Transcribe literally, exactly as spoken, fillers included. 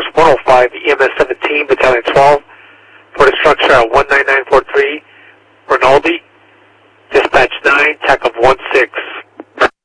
Force one oh five, E M S seventeen, Battalion twelve, for the structure at one nine nine